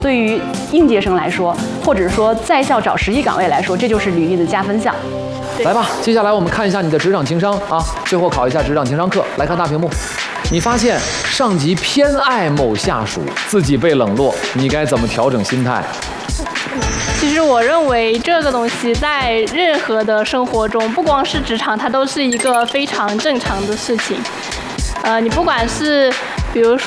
对于应届生来说，或者说在校找实习岗位来说，这就是履历的加分项。 来吧，接下来我们看一下你的职场情商啊，最后考一下职场情商课。来看大屏幕，你发现上级偏爱某下属，自己被冷落，你该怎么调整心态？ 其实我认为这个东西在任何的生活中，不光是职场，它都是一个非常正常的事情。你不管是比如说